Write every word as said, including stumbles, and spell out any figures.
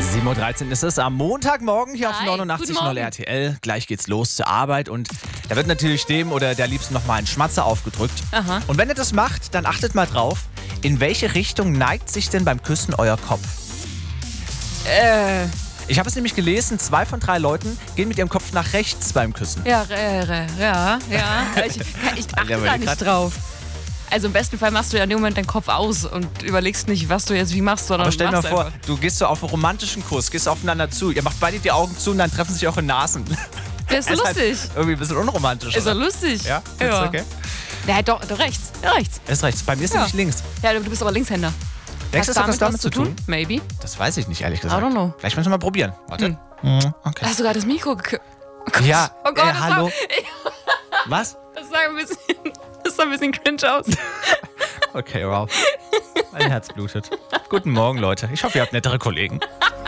sieben Uhr dreizehn ist es am Montagmorgen hier Hi, auf neunundachtzig guten Komma null Morgen. R T L. Gleich geht's los zur Arbeit und da wird natürlich dem oder der Liebsten nochmal ein Schmatzer aufgedrückt. Aha. Und wenn ihr das macht, dann achtet mal drauf, in welche Richtung neigt sich denn beim Küssen euer Kopf? Äh, Ich habe es nämlich gelesen, zwei von drei Leuten gehen mit ihrem Kopf nach rechts beim Küssen. ja, äh, äh, ja, ja. Ich, ich achte Ja, aber da die nicht grad- drauf. Also im besten Fall machst du ja in dem Moment deinen Kopf aus und überlegst nicht, was du jetzt wie machst, sondern Aber stell dir mal machst vor, einfach. du gehst so auf einen romantischen Kuss, gehst aufeinander zu, ihr macht beide die Augen zu und dann treffen sich eure Nasen. Das ist Ist halt lustig. irgendwie ein bisschen unromantisch. Ist doch oder? lustig. Ja? Ja. Ist okay. Ja, doch, doch rechts. Ja, rechts. Ist rechts. Bei mir ist Ja. nämlich links. Ja, du bist aber Linkshänder. Denkst du, das hat was damit zu tun? Maybe. Das weiß ich nicht, ehrlich gesagt. I don't know. Vielleicht müssen wir mal probieren. Warte. Hm. Mhm, okay. Hast du gerade das Mikro gekü- Ja, Oh Gott, äh, das hallo. Sah, Was? das sah ein bisschen, das sah ein bisschen cringe aus. Okay, wow. Mein Herz blutet. Guten Morgen, Leute. Ich hoffe, ihr habt nettere Kollegen.